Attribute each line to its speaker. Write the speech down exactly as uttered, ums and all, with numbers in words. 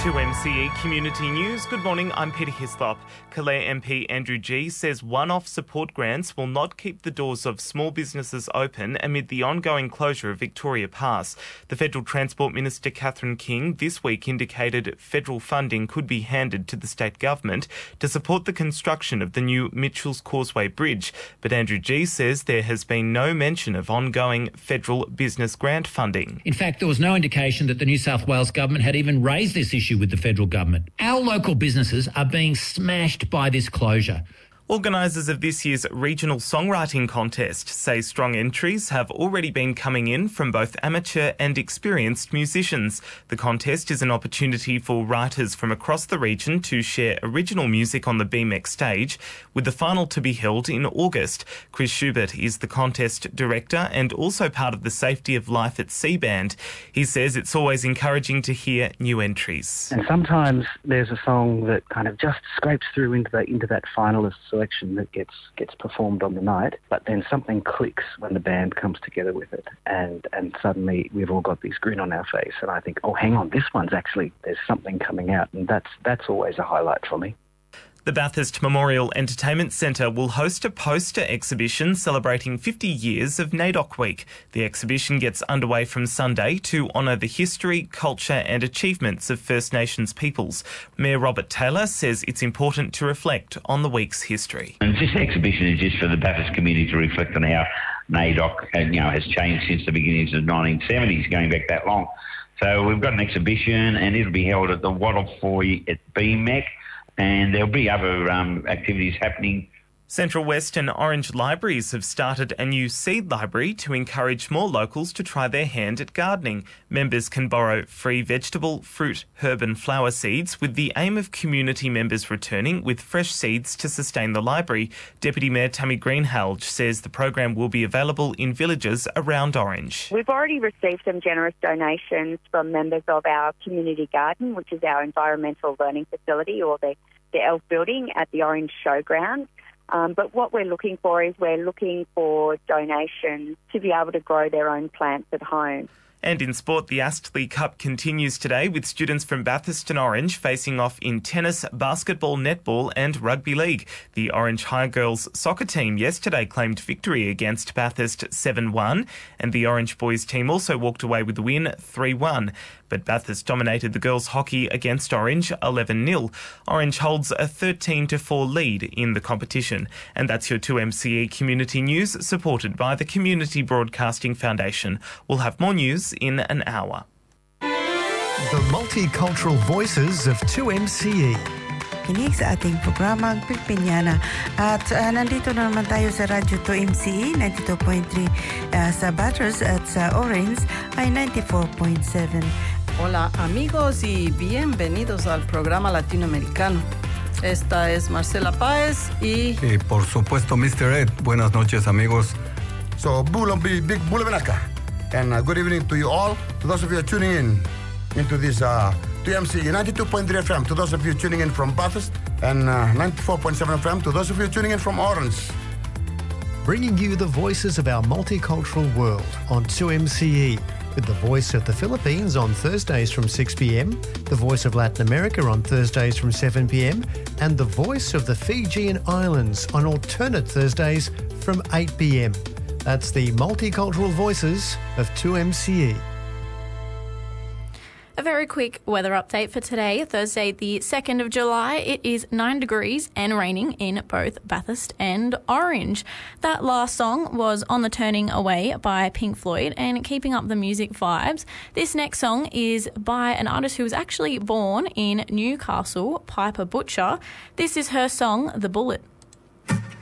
Speaker 1: two M C E Community News. Good morning, I'm Peter Hislop. Calais M P Andrew Gee says one-off support grants will not keep the doors of small businesses open amid the ongoing closure of Victoria Pass. The Federal Transport Minister Catherine King this week indicated federal funding could be handed to the state government to support the construction of the new Mitchell's Causeway Bridge. But Andrew Gee says there has been no mention of ongoing federal business grant funding.
Speaker 2: In fact, there was no indication that the New South Wales government had even raised this issue with the federal government. Our local businesses are being smashed by this closure.
Speaker 1: Organisers of this year's regional songwriting contest say strong entries have already been coming in from both amateur and experienced musicians. The contest is an opportunity for writers from across the region to share original music on the B M E C stage, with the final to be held in August. Chris Schubert is the contest director and also part of the Safety of Life at Sea Band. He says it's always encouraging to hear new entries.
Speaker 3: And sometimes there's a song that kind of just scrapes through into that, into that finalist selection that gets gets performed on the night, but then something clicks when the band comes together with it, and and suddenly we've all got this grin on our face, and I think, oh, hang on, this one's actually, there's something coming out, and that's that's always a highlight for me.
Speaker 1: The Bathurst Memorial Entertainment Centre will host a poster exhibition celebrating fifty years of NAIDOC Week. The exhibition gets underway from Sunday to honour the history, culture and achievements of First Nations peoples. Mayor Robert Taylor says it's important to reflect on the week's history.
Speaker 4: And this exhibition is just for the Bathurst community to reflect on how NAIDOC uh, you know, has changed since the beginnings of the nineteen seventies, going back that long. So we've got an exhibition and it'll be held at the Wattle Foy at B M E C. And there'll be other um, activities happening.
Speaker 1: Central West and Orange Libraries have started a new seed library to encourage more locals to try their hand at gardening. Members can borrow free vegetable, fruit, herb and flower seeds with the aim of community members returning with fresh seeds to sustain the library. Deputy Mayor Tammy Greenhalgh says the program will be available in villages around Orange.
Speaker 5: We've already received some generous donations from members of our community garden, which is our environmental learning facility, or the, the ELF building at the Orange Showground. Um, but what we're looking for is we're looking for donations to be able to grow their own plants at home.
Speaker 1: And in sport, the Astley Cup continues today with students from Bathurst and Orange facing off in tennis, basketball, netball and rugby league. The Orange High Girls soccer team yesterday claimed victory against Bathurst seven one, and the Orange boys team also walked away with the win three one. But Bathurst dominated the girls' hockey against Orange eleven nil. Orange holds a thirteen to four lead in the competition. And that's your two M C E Community News, supported by the Community Broadcasting Foundation. We'll have more news in an hour.
Speaker 6: The multicultural voices of two M C E.
Speaker 7: Kinig sa ating programang Pilipiniana. At uh, nandito na naman tayo sa Radyo two M C E, ninety-two point three uh, sa Bathurst at sa Orange ay ninety-four point seven.
Speaker 8: Hola amigos y bienvenidos al programa latinoamericano. Esta es Marcela Páez y...
Speaker 9: Y por supuesto mister Ed. Buenas noches amigos.
Speaker 10: So, Bula Big Bula Benaka. And uh, good evening to you all. To those of you tuning in into this uh, two M C E ninety-two point three F M. To those of you tuning in from Bathurst, and uh, ninety-four point seven F M. To those of you tuning in from Orange.
Speaker 6: Bringing you the voices of our multicultural world on two M C E. With the voice of the Philippines on Thursdays from six p m, the voice of Latin America on Thursdays from seven p m, and the voice of the Fijian Islands on alternate Thursdays from eight p m. That's the multicultural voices of two M C E.
Speaker 11: A very quick weather update for today, Thursday the second of July. It is nine degrees and raining in both Bathurst and Orange. That last song was On the Turning Away by Pink Floyd, and keeping up the music vibes, this next song is by an artist who was actually born in Newcastle, Piper Butcher. This is her song, The Bullet.